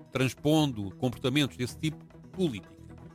transpondo comportamentos desse tipo, política.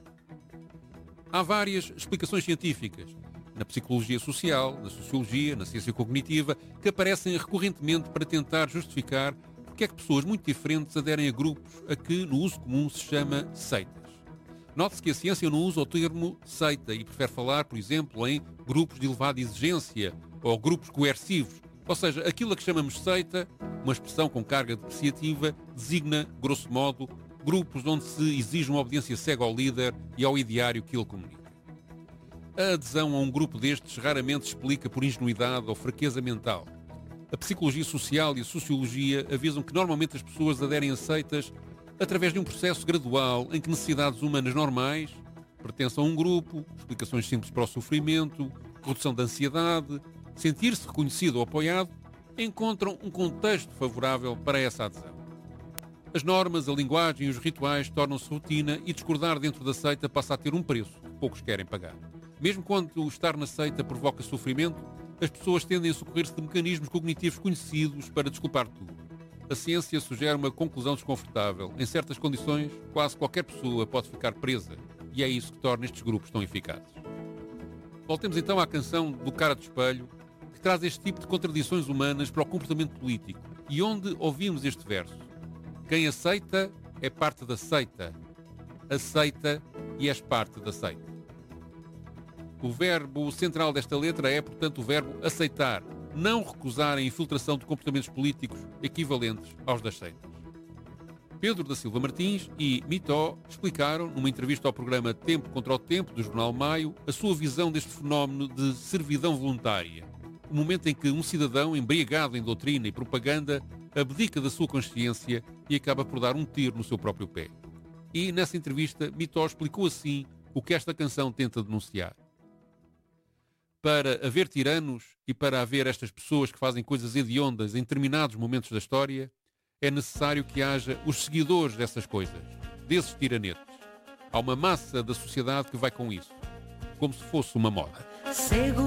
Há várias explicações científicas, na psicologia social, na sociologia, na ciência cognitiva, que aparecem recorrentemente para tentar justificar porque é que pessoas muito diferentes aderem a grupos a que, no uso comum, se chama seitas. Note-se que a ciência não usa o termo seita e prefere falar, por exemplo, em grupos de elevada exigência ou grupos coercivos. Ou seja, aquilo a que chamamos seita, uma expressão com carga depreciativa, designa, grosso modo, grupos onde se exige uma obediência cega ao líder e ao ideário que ele comunica. A adesão a um grupo destes raramente se explica por ingenuidade ou fraqueza mental. A psicologia social e a sociologia avisam que normalmente as pessoas aderem a seitas através de um processo gradual em que necessidades humanas normais, pertença a um grupo, explicações simples para o sofrimento, redução da ansiedade, sentir-se reconhecido ou apoiado, encontram um contexto favorável para essa adesão. As normas, a linguagem e os rituais tornam-se rotina e discordar dentro da seita passa a ter um preço que poucos querem pagar. Mesmo quando estar na seita provoca sofrimento, as pessoas tendem a socorrer-se de mecanismos cognitivos conhecidos para desculpar tudo. A ciência sugere uma conclusão desconfortável. Em certas condições, quase qualquer pessoa pode ficar presa, e é isso que torna estes grupos tão eficazes. Voltemos então à canção do Cara de Espelho, que traz este tipo de contradições humanas para o comportamento político, e onde ouvimos este verso: quem aceita é parte da seita, aceita e és parte da seita. O verbo central desta letra é, portanto, o verbo aceitar, não recusar a infiltração de comportamentos políticos equivalentes aos das seitas. Pedro da Silva Martins e Mitó explicaram, numa entrevista ao programa Tempo contra o Tempo, do Jornal Maio, a sua visão deste fenómeno de servidão voluntária. O momento em que um cidadão, embriagado em doutrina e propaganda, abdica da sua consciência e acaba por dar um tiro no seu próprio pé. E, nessa entrevista, Mitó explicou assim o que esta canção tenta denunciar. Para haver tiranos e para haver estas pessoas que fazem coisas hediondas em determinados momentos da história, é necessário que haja os seguidores dessas coisas, desses tiranetes. Há uma massa da sociedade que vai com isso, como se fosse uma moda.